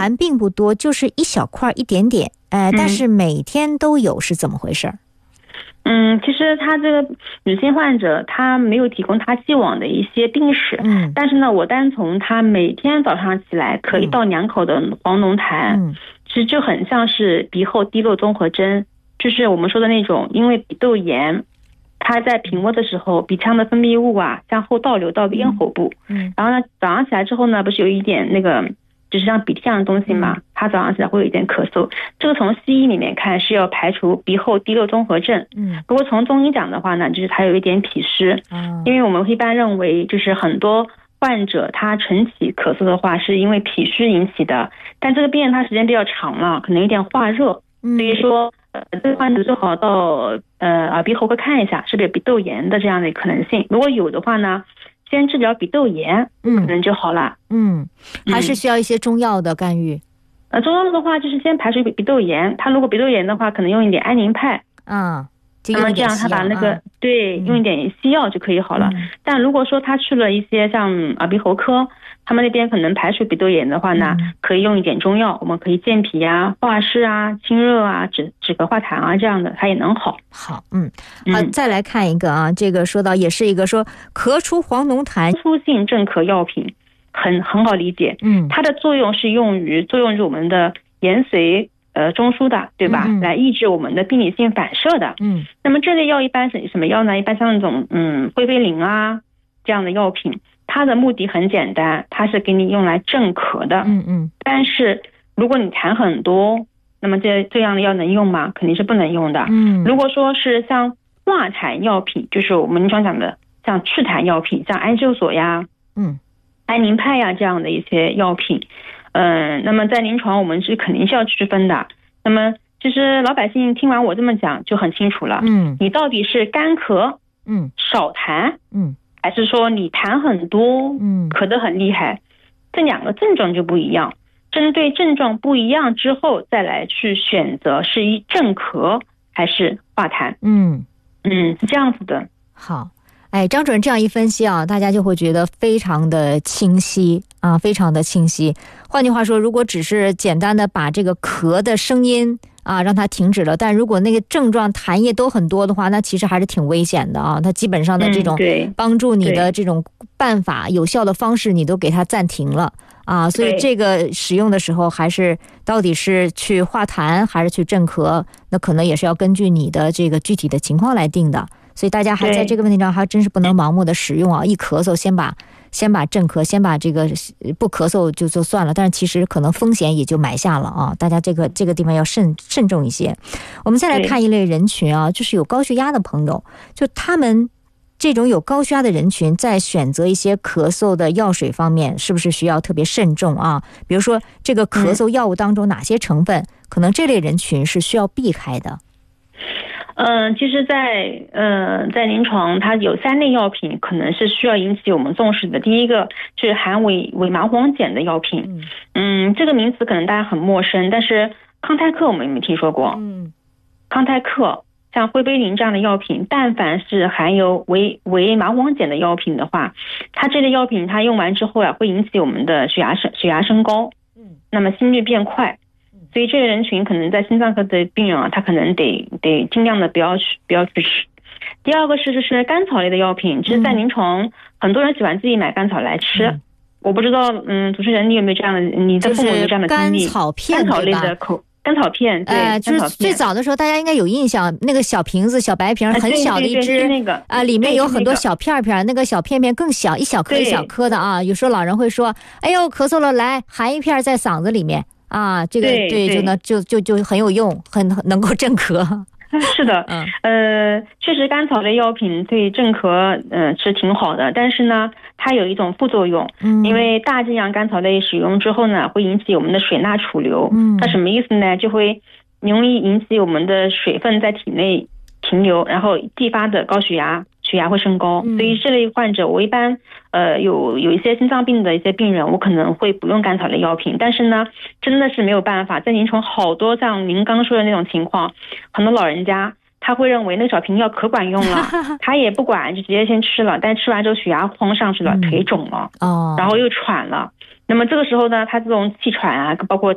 寒并不多，就是一小块一点点，但是每天都有，是怎么回事？ 其实他这个女性患者他没有提供他既往的一些病史，但是呢，我单从他每天早上起来咳1到2口的黄龙痰，其实就很像是鼻后滴漏综合征，就是我们说的那种，因为鼻窦炎，他在平卧的时候，鼻腔的分泌物啊向后倒流到咽喉部，然后呢，早上起来之后呢，不是有一点那个就是像鼻涕样的东西嘛，他早上起来会有一点咳嗽，这个从西医里面看是要排除鼻后滴漏综合症，不过从中医讲的话呢，就是他有一点脾湿，因为我们一般认为就是很多患者他晨起咳嗽的话是因为脾虚引起的，但这个病人他时间比较长了，可能有点化热，所以说这个患者最好到耳鼻喉科看一下是不是有鼻窦炎的这样的可能性，如果有的话呢，先治疗鼻窦炎，可能就好了。 还是需要一些中药的干预。 中药的话，就是先排除鼻窦炎。他如果鼻窦炎的话，可能用一点安宁派。那么这样他把那个用一点西药就可以好了。但如果说他去了一些像耳鼻喉科，他们那边可能排除鼻窦炎的话呢，可以用一点中药，我们可以健脾啊、化湿啊、清热啊、止咳化痰啊这样的，它也能好。 好，好，再来看一个啊，这个说到也是一个说咳出黄龙痰， 突出性镇咳药品，很好理解。它的作用是作用于我们的延髓中枢的，对吧？来抑制我们的病理性反射的。那么这类药一般是什么药呢？一般像那种灰飞灵啊这样的药品，它的目的很简单，它是给你用来镇咳的。但是如果你痰很多，那么这样的药能用吗？肯定是不能用的。如果说是像化痰药品，就是我们临床讲的像祛痰药品，像安秀索呀、安宁派呀这样的一些药品，那么在临床我们是肯定是要区分的。那么其实老百姓听完我这么讲就很清楚了，你到底是干咳，少痰，还是说你痰很多，咳得很厉害，这两个症状就不一样。针对症状不一样之后，再来去选择是镇咳还是化痰。是这样子的。 好，张主任这样一分析啊，大家就会觉得非常的清晰啊，非常的清晰。换句话说，如果只是简单的把这个咳的声音啊让它停止了，但如果那个症状痰液都很多的话，那其实还是挺危险的啊。它基本上的这种帮助你的这种办法、有效的方式，你都给它暂停了啊。所以这个使用的时候，还是到底是去化痰还是去镇咳，那可能也是要根据你的这个具体的情况来定的。所以大家还在这个问题上还真是不能盲目的使用啊！一咳嗽先把镇咳，先把这个不咳嗽就算了，但是其实可能风险也就埋下了啊！大家这个地方要慎重一些。我们再来看一类人群啊，就是有高血压的朋友，就他们这种有高血压的人群，在选择一些咳嗽的药水方面，是不是需要特别慎重啊？比如说这个咳嗽药物当中哪些成分，可能这类人群是需要避开的。 其实在临床它有3类药品可能是需要引起我们重视的。第一个是含伪麻黄碱的药品，这个名词可能大家很陌生，但是康泰克我们有没有听说过？康泰克像灰飞灵这样的药品，但凡是含有伪麻黄碱的药品的话，它这类药品它用完之后会引起我们的血压升高，那么心率变快。所以这类人群可能在心脏科的病人啊，他可能得尽量的不要去吃。第二个是甘草类的药品，其实在临床很多人喜欢自己买甘草来吃，我不知道主持人你有没有这样的，你的父母有这样的经历？ 甘草片， 甘草类的甘草片，对， 就是最早的时候大家应该有印象，那个小瓶子、小白瓶，很小的一支，里面有很多小片片，那个小片片更小，一小颗一小颗的啊。有时候老人会说：“哎呦，咳嗽了，来含一片在嗓子里面。”啊，这个就很有用，很能够镇咳。 是的，确实甘草类药品对镇咳是挺好的，但是呢，它有一种副作用，因为大剂量甘草类使用之后呢，会引起我们的水钠储留。它什么意思呢？就会容易引起我们的水分在体内停留，然后继发的高血压会升高。所以这类患者我一般有一些心脏病的一些病人，我可能会不用甘草类药品，但是呢真的是没有办法，在临床好多像您刚说的那种情况，很多老人家他会认为那个小瓶药可管用了，他也不管就直接先吃了，但吃完之后血压慌上去了，腿肿了，然后又喘了。那么这个时候呢，他这种气喘啊，包括